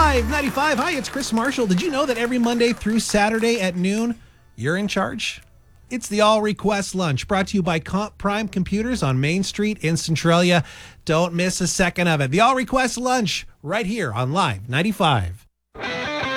Live 95. Hi, it's Chris Marshall. Did you know that every Monday through Saturday at noon, you're in charge? It's the All Request Lunch, brought to you by Comp Prime Computers on Main Street in Centralia. Don't miss a second of it. The All Request Lunch, right here on Live 95.